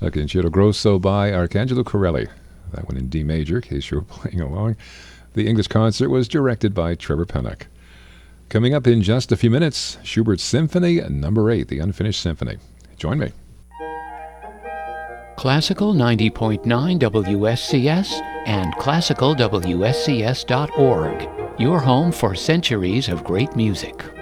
A Concerto Grosso by Arcangelo Corelli. That one in D major, in case you were playing along. The English concert was directed by Trevor Pennock. Coming up in just a few minutes, Schubert's Symphony No. 8, the Unfinished Symphony. Join me. Classical 90.9 WSCS and classicalwscs.org. Your home for centuries of great music.